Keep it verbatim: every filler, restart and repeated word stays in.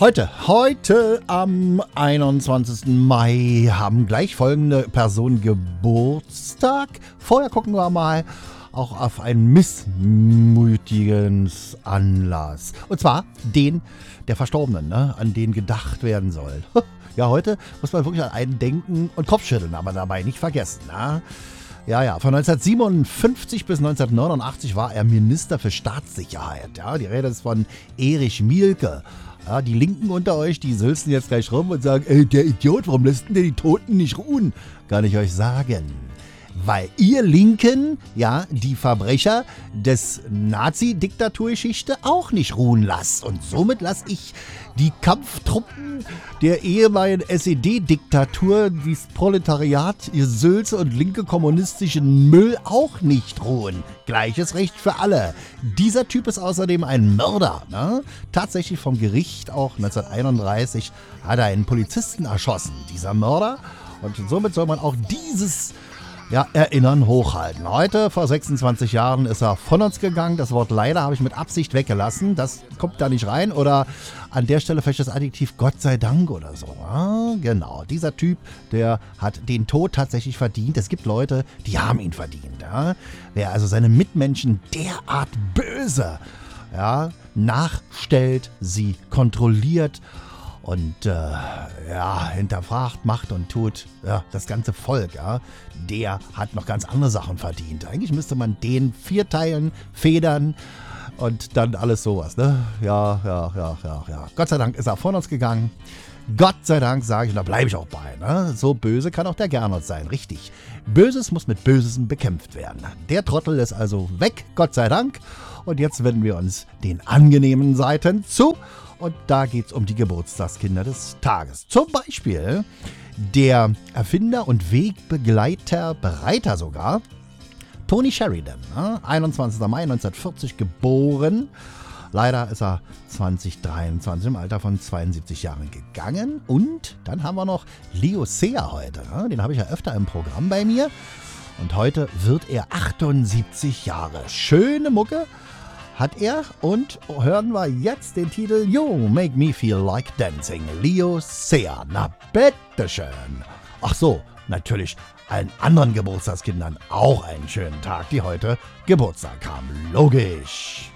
Heute, heute am einundzwanzigsten Mai haben gleich folgende Personen Geburtstag. Vorher gucken wir mal auch auf einen missmütigen Anlass. Und zwar den der Verstorbenen, ne, an den gedacht werden soll. Ja, heute muss man wirklich an einen denken und Kopfschütteln, aber dabei nicht vergessen. Ne? Ja, ja, von neunzehnhundertsiebenundfünfzig bis neunzehnhundertneunundachtzig war er Minister für Staatssicherheit. Ja, die Rede ist von Erich Mielke. Ja, die Linken unter euch, die sülzen jetzt gleich rum und sagen, ey, der Idiot, warum lässt denn der die Toten nicht ruhen? Kann ich euch sagen. Weil ihr Linken, ja, die Verbrecher des Nazi-Diktaturgeschichte auch nicht ruhen lasst. Und somit lasse ich die Kampftruppen der ehemaligen S E D-Diktatur, dieses Proletariat, ihr Sülze und linke kommunistischen Müll auch nicht ruhen. Gleiches Recht für alle. Dieser Typ ist außerdem ein Mörder. Ne? Tatsächlich vom Gericht auch neunzehnhunderteinunddreißig hat er einen Polizisten erschossen, dieser Mörder. Und somit soll man auch dieses Ja, Erinnern hochhalten. Heute, vor sechsundzwanzig Jahren, ist er von uns gegangen. Das Wort leider habe ich mit Absicht weggelassen. Das kommt da nicht rein. Oder an der Stelle vielleicht das Adjektiv Gott sei Dank oder so. Ja, genau, dieser Typ, der hat den Tod tatsächlich verdient. Es gibt Leute, die haben ihn verdient. Ja? Wer also seine Mitmenschen derart böse, ja, nachstellt, sie kontrolliert und äh, ja, hinterfragt, macht und tut, ja, das ganze Volk, ja, der hat noch ganz andere Sachen verdient. Eigentlich müsste man den vierteilen, federn und dann alles sowas, ne? Ja, ja, ja, ja, ja. Gott sei Dank ist er von uns gegangen. Gott sei Dank, sage ich, und da bleibe ich auch bei, ne? So böse kann auch der Gernot sein, richtig. Böses muss mit Bösesem bekämpft werden. Der Trottel ist also weg, Gott sei Dank. Und jetzt wenden wir uns den angenehmen Seiten zu. Und da geht es um die Geburtstagskinder des Tages. Zum Beispiel der Erfinder und Wegbegleiter, Bereiter sogar, Tony Sheridan, ne? einundzwanzigsten Mai neunzehnhundertvierzig geboren. Leider ist er zwanzig dreiundzwanzig im Alter von zweiundsiebzig Jahren gegangen. Und dann haben wir noch Leo Sayer heute. Ne? Den habe ich ja öfter im Programm bei mir. Und heute wird er achtundsiebzig Jahre. Schöne Mucke hat er, und hören wir jetzt den Titel You Make Me Feel Like Dancing, Leo Sayer. Na bitteschön. Ach so, natürlich allen anderen Geburtstagskindern auch einen schönen Tag, die heute Geburtstag haben. Logisch.